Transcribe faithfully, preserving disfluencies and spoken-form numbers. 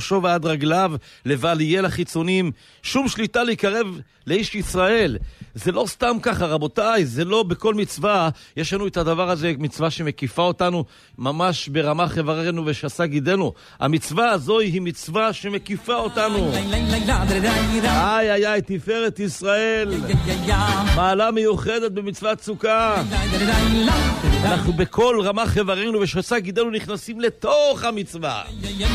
מראשו ועד רגליו, לבל יהיה לחיצונים שום שליטה להיקרב לאיש ישראל. זה לא סתם ככה, רבותיי, זה לא בכל מצווה. יש לנו את הדבר הזה, מצווה שמקיפה אותנו ממש ברמה חברנו ושסה גידנו. המצווה הזו היא מצווה שמקיפה אותנו. איי איי איי, תפארת ישראל, מעלה מיוחדת במצוות סוכה. אנחנו בכל רמה חברנו ושסה גידנו נכנסים לתוך המצווה.